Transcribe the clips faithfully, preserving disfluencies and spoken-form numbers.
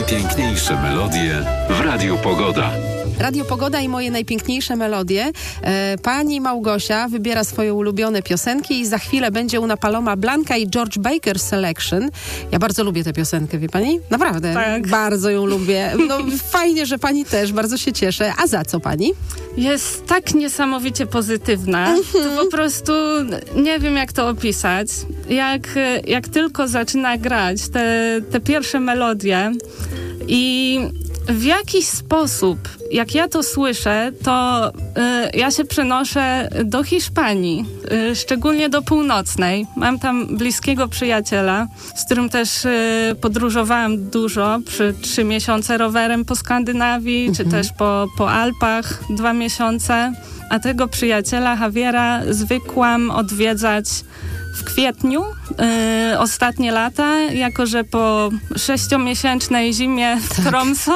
najpiękniejsze melodie w Radiu Pogoda. Radio Pogoda i moje najpiękniejsze melodie. E, pani Małgosia wybiera swoje ulubione piosenki i za chwilę będzie Una Paloma Blanca i George Baker Selection. Ja bardzo lubię tę piosenkę, wie pani? Naprawdę. Tak. Bardzo ją lubię. No fajnie, że pani też. Bardzo się cieszę. A za co pani? Jest tak niesamowicie pozytywna. To po prostu nie wiem, jak to opisać. Jak, jak tylko zaczyna grać te, te pierwsze melodie i w jakiś sposób, jak ja to słyszę, to y, ja się przenoszę do Hiszpanii, y, szczególnie do północnej. Mam tam bliskiego przyjaciela, z którym też y, podróżowałam dużo, przy trzy miesiące rowerem po Skandynawii, mhm. czy też po, po Alpach dwa miesiące. A tego przyjaciela, Javiera, zwykłam odwiedzać w kwietniu, yy, ostatnie lata, jako że po sześciomiesięcznej zimie w Tromsø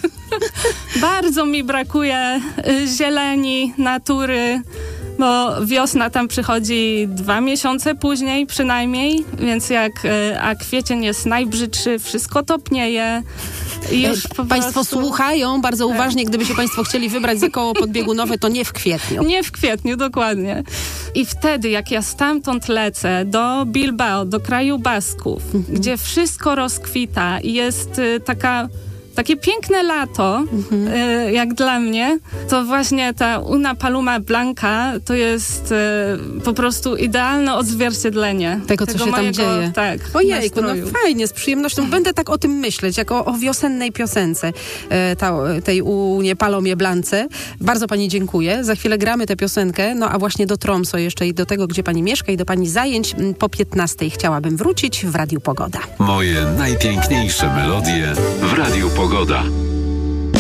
bardzo mi brakuje y, zieleni, natury, bo wiosna tam przychodzi dwa miesiące później przynajmniej, więc jak y, a kwiecień jest najbrzydszy, wszystko topnieje. I już po Państwo prostu słuchają bardzo uważnie, gdyby się Państwo chcieli wybrać za koło podbiegunowe, to nie w kwietniu. Nie w kwietniu, dokładnie. I wtedy, jak ja stamtąd lecę do Bilbao, do kraju Basków, mhm. gdzie wszystko rozkwita i jest y, taka... Takie piękne lato, mhm. y, jak dla mnie, to właśnie ta Una Paloma Blanca to jest y, po prostu idealne odzwierciedlenie tego, co tego się mojego, tam dzieje. Tak, Ojejku, no nastroju. fajnie, z przyjemnością. Będę tak o tym myśleć, jako o wiosennej piosence e, ta, tej Unie Palomie Blance. Bardzo pani dziękuję. Za chwilę gramy tę piosenkę, no a właśnie do Tromsø jeszcze i do tego, gdzie pani mieszka i do pani zajęć po piętnastej chciałabym wrócić w Radiu Pogoda. Moje najpiękniejsze melodie w Radiu Pogoda.